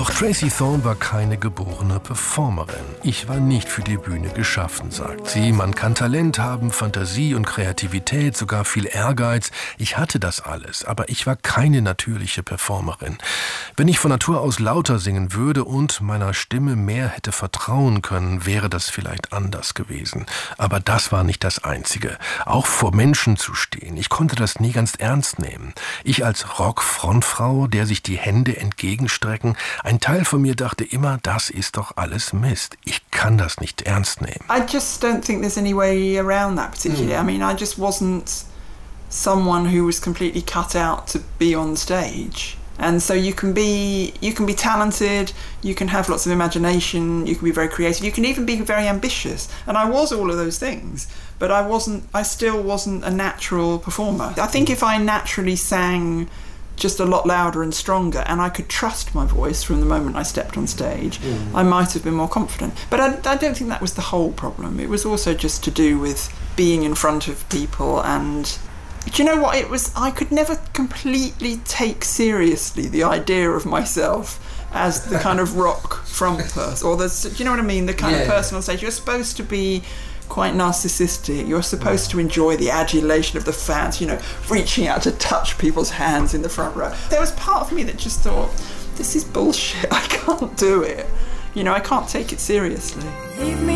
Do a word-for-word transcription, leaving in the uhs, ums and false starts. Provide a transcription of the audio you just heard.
Doch Tracy Thorn war keine geborene Performerin. Ich war nicht für die Bühne geschaffen, sagt sie. Man kann Talent haben, Fantasie und Kreativität, sogar viel Ehrgeiz. Ich hatte das alles, aber ich war keine natürliche Performerin. Wenn ich von Natur aus lauter singen würde und meiner Stimme mehr hätte vertrauen können, wäre das vielleicht anders gewesen. Aber das war nicht das Einzige. Auch vor Menschen zu stehen, ich konnte das nie ganz ernst nehmen. Ich als Rock-Frontfrau, der sich die Hände entgegenstrecken, ein Teil von mir dachte immer, das ist doch alles Mist. Ich kann das nicht ernst nehmen. I just don't think there's any way around that particularly. Mm. I mean, I just wasn't someone who was completely cut out to be on stage. And so you can be you can be talented, you can have lots of imagination, you can be very creative, you can even be very ambitious. And I was all of those things, but I wasn't I still wasn't a natural performer. I think if I naturally sang just a lot louder and stronger and I could trust my voice from the moment I stepped on stage, mm. I might have been more confident. But I, I don't think that was the whole problem. It was also just to do with being in front of people. And do you know what it was? I could never completely take seriously the idea of myself as the kind of rock front person, or the, do you know what I mean? The kind yeah, of person on stage. You're supposed to be quite narcissistic. You're supposed to enjoy the adulation of the fans, you know, reaching out to touch people's hands in the front row. There was part of me that just thought, this is bullshit. I can't do it. You know, I can't take it seriously.